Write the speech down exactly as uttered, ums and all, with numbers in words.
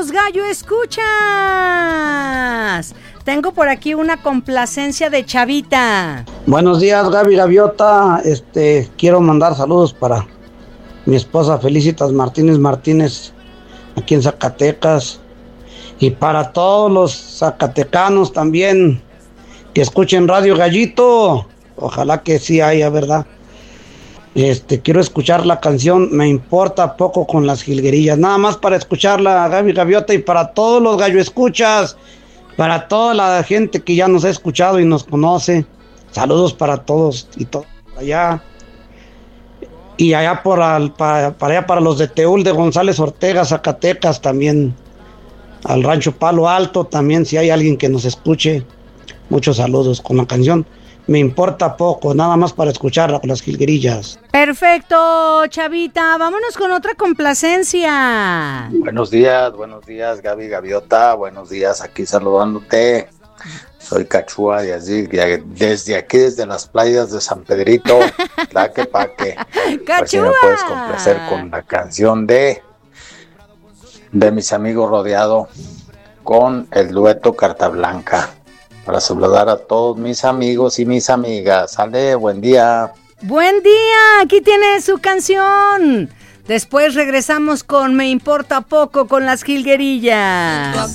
los gallo escuchas. Tengo por aquí una complacencia de Chavita. Buenos días, Gaby Gaviota. Este, quiero mandar saludos para mi esposa Felicitas Martínez Martínez, aquí en Zacatecas. Y para todos los zacatecanos también, que escuchen Radio Gallito. Ojalá que sí haya, ¿verdad? Este, quiero escuchar la canción Me Importa Poco con las Jilguerillas. Nada más para escucharla, Gaby Gaviota, y para todos los gallo escuchas. Para toda la gente que ya nos ha escuchado y nos conoce, saludos para todos y todos allá. Y allá por al, para, para allá para los de Teúl de González Ortega, Zacatecas, también al Rancho Palo Alto, también si hay alguien que nos escuche, muchos saludos con la canción Me Importa Poco, nada más para escucharla con las jilguerillas. Perfecto, Chavita, vámonos con otra complacencia. Buenos días, buenos días, Gaby Gaviota, buenos días, aquí saludándote. Soy Cachúa de allí, desde aquí, desde las playas de San Pedrito, Tlaquepaque. ¡Cachúa! Pues si me puedes complacer con la canción de de mis amigos Rodeado con el dueto Carta Blanca, para saludar a todos mis amigos y mis amigas. Sale, buen día. Buen día, aquí tiene su canción. Después regresamos con Me Importa Poco con las jilguerillas.